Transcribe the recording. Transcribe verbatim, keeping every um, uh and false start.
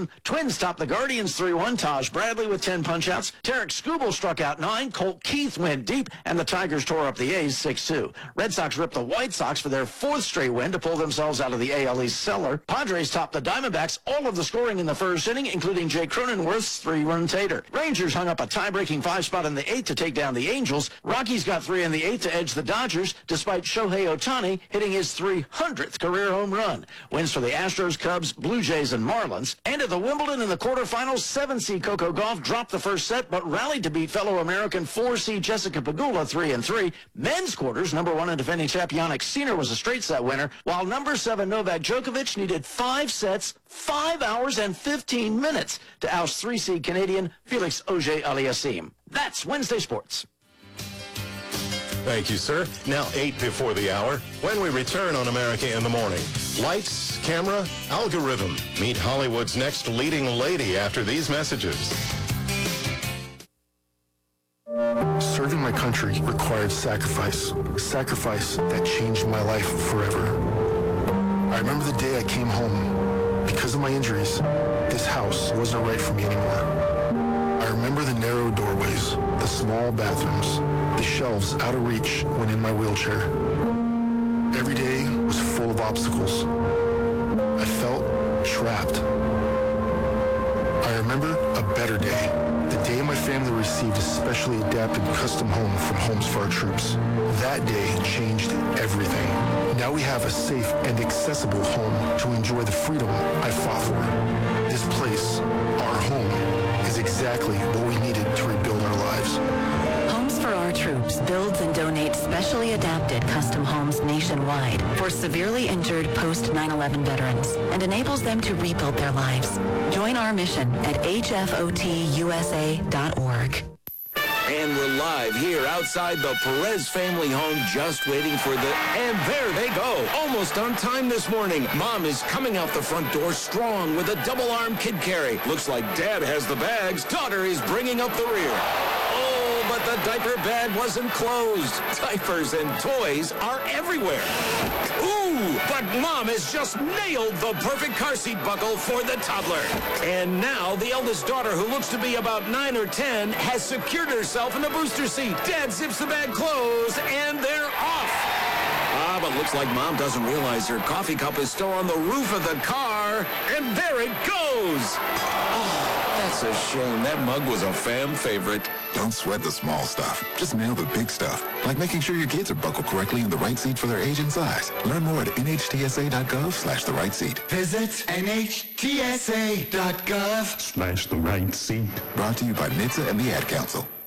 Twins topped the Guardians three one. Taj Bradley with ten punch-outs. Tarek Skubal struck out nine. Colt Keith went deep, and the Tigers tore up the A's six two. Red Sox ripped the White Sox for their fourth straight win to pull themselves out of the A L East cellar. Padres topped the Diamondbacks, all of the scoring in the first inning, including Jay Cronenworth's three-run tater. Rangers hung up a tie-breaking five-spot in the eighth to take down the Angels. Rockies got three in the eighth to edge the Dodgers, despite Shohei Ohtani hitting his three hundredth career home run. Wins for the Astros, Cubs, Blue Jays, and Marlins. And at the Wimbledon in the quarterfinals, seven-seed Coco Gauff dropped the first set, but rallied to beat fellow American four-seed Jessica Pegula three and three. Men's quarters, number one and defending champ Jannik Sinner was a straight-set winner, while number seven Novak Djokovic needed five sets, five hours and fifteen minutes to oust three-seed Canadian Felix Auger-Aliassime. That's Wednesday Sports. Thank you, sir. Now eight before the hour. When we return on America in the Morning. Lights, camera, algorithm. Meet Hollywood's next leading lady after these messages. Serving my country required sacrifice. Sacrifice that changed my life forever. I remember the day I came home. Because of my injuries, this house wasn't right for me anymore. I remember the narrow doorways, the small bathrooms, the shelves out of reach when in my wheelchair. Every day was full of obstacles. I felt trapped. I remember a better day, the day my family received a specially adapted custom home from Homes for Our Troops. That day changed everything. Now we have a safe and accessible home to enjoy the freedom I fought for. This place, our home, is exactly what we needed to rebuild our lives. Homes for Our Troops builds and donates specially adapted custom homes nationwide for severely injured post nine eleven veterans and enables them to rebuild their lives. Join our mission at H F O T U S A dot org. And we're live here outside the Perez family home, just waiting for the... And there they go. Almost on time this morning. Mom is coming out the front door strong with a double-arm kid carry. Looks like Dad has the bags. Daughter is bringing up the rear. Oh, but the diaper bag wasn't closed. Diapers and toys are everywhere. Ooh, but Mom has just nailed the perfect car seat buckle for the toddler. And now the eldest daughter, who looks to be about nine or ten, has secured herself in the booster seat. Dad zips the bag closed, and they're off. Ah, but looks like Mom doesn't realize her coffee cup is still on the roof of the car. And there it goes. Oh, that's a shame. That mug was a fan favorite. Don't sweat the small stuff. Just nail the big stuff, like making sure your kids are buckled correctly in the right seat for their age and size. Learn more at N H T S A dot gov slash the right seat. Visit N H T S A dot gov Slash the right seat. Brought to you by N H T S A and the Ad Council.